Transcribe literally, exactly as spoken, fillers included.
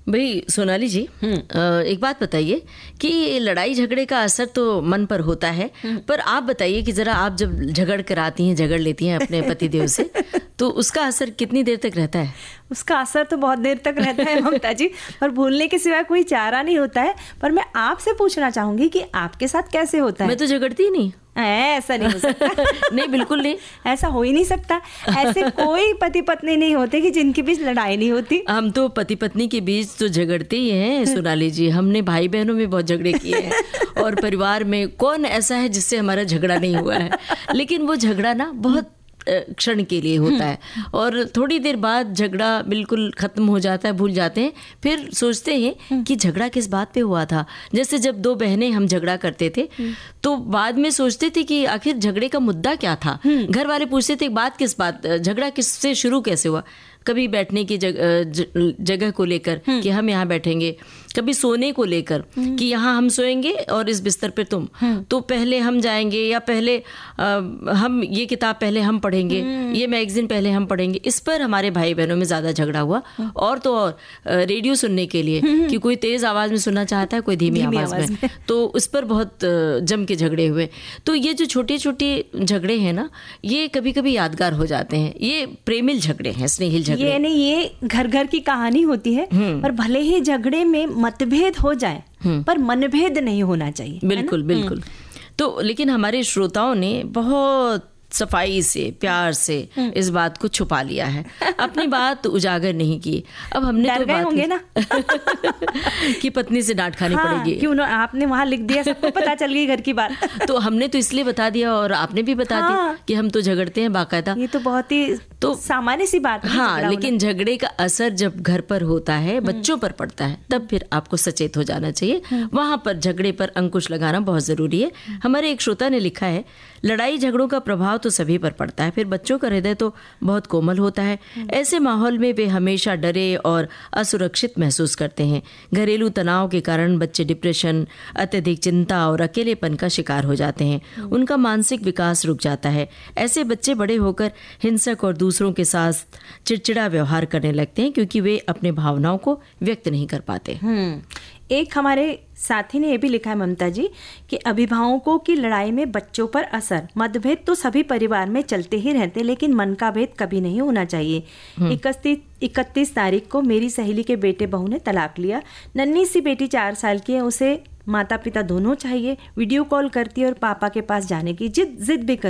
भाई सोनाली जी, एक बात बताइए कि लड़ाई झगड़े का असर तो मन पर होता है, पर आप बताइए कि जरा आप जब झगड़ कर आती हैं, झगड़ लेती हैं अपने पतिदेव से, तो उसका असर कितनी देर तक रहता है? उसका असर तो बहुत देर तक रहता है ममता जी, और भूलने के सिवा कोई चारा नहीं होता है। पर मैं आपसे पूछना चाहूंगी कि आपके साथ कैसे होता है? मैं तो झगड़ती ही नहीं। ऐसा नहीं हो सकता। नहीं, बिल्कुल नहीं, ऐसा हो ही नहीं सकता। ऐसे कोई पति पत्नी नहीं होते कि जिनके बीच लड़ाई नहीं होती। हम तो पति पत्नी के बीच तो झगड़ते ही हैं सोनाली जी। हमने भाई बहनों में बहुत झगड़े किए हैं, और परिवार में कौन ऐसा है जिससे हमारा झगड़ा नहीं हुआ है। लेकिन वो झगड़ा ना बहुत क्षण के लिए होता है, और थोड़ी देर बाद झगड़ा बिल्कुल खत्म हो जाता है, भूल जाते हैं। फिर सोचते हैं कि झगड़ा किस बात पे हुआ था। जैसे जब दो बहनें हम झगड़ा करते थे तो बाद में सोचते थे कि आखिर झगड़े का मुद्दा क्या था। घर वाले पूछते थे बात किस बात, झगड़ा किससे शुरू कैसे हुआ। कभी बैठने की जगह जगह को लेकर कि हम यहाँ बैठेंगे, कभी सोने को लेकर कि यहाँ हम सोएंगे और इस बिस्तर पे तुम, तो पहले हम जाएंगे या पहले आ, हम ये किताब पहले हम पढ़ेंगे, ये मैगजीन पहले हम पढ़ेंगे। इस पर हमारे भाई बहनों में ज्यादा झगड़ा हुआ। और तो और रेडियो सुनने के लिए कि कोई तेज आवाज में सुनना चाहता है, कोई धीमी आवाज में, में, तो उस पर बहुत जम के झगड़े हुए। तो ये जो छोटे छोटे झगड़े हैं ना, ये कभी कभी यादगार हो जाते हैं। ये प्रेमिल झगड़े हैं, स्नेहिल झगड़े। ये नहीं, ये घर घर की कहानी होती है। पर भले ही झगड़े में मतभेद हो जाए, पर मनभेद नहीं होना चाहिए। बिल्कुल बिल्कुल। तो लेकिन हमारे श्रोताओं ने बहुत सफाई से, प्यार से इस बात को छुपा लिया है, अपनी बात उजागर नहीं की। अब हमने डर तो गए होंगे ना कि पत्नी से डांट खानी हाँ, पड़ेगी। क्यों ना, आपने वहां लिख दिया, सबको पता चल गई घर की बात। तो हमने तो इसलिए बता दिया और आपने भी बता हाँ, दी कि हम तो झगड़ते हैं बाकायदा। ये तो बहुत ही तो सामान्य सी बात है। हाँ, लेकिन झगड़े का असर जब घर पर होता है, बच्चों पर पड़ता है, तब फिर आपको सचेत हो जाना चाहिए। वहां पर झगड़े पर अंकुश लगाना बहुत जरूरी है। हमारे एक श्रोता ने लिखा है, लड़ाई झगड़ों का प्रभाव तो सभी पर पड़ता है, फिर बच्चों का हृदय तो बहुत कोमल होता है। ऐसे माहौल में वे हमेशा डरे और असुरक्षित महसूस करते हैं। घरेलू तनाव के कारण बच्चे डिप्रेशन, अत्यधिक चिंता और अकेलेपन का शिकार हो जाते हैं। उनका मानसिक विकास रुक जाता है। ऐसे बच्चे बड़े होकर हिंसक और दूसरों के साथ चिड़चिड़ा व्यवहार करने लगते हैं, क्योंकि वे अपने भावनाओं को व्यक्त नहीं कर पाते। एक हमारे साथी ने यह भी लिखा है ममता जी कि अभिभावकों की लड़ाई में बच्चों पर असर, मतभेद तो सभी परिवार में चलते ही रहते, लेकिन मन का भेद कभी नहीं होना चाहिए। इकतीस इकतीस तारीख को मेरी सहेली के बेटे बहू ने तलाक लिया। नन्ही सी बेटी चार साल की है, उसे माता पिता दोनों चाहिए। वीडियो कॉल करती है और पापा के पास जाने की जिद जिद भी कर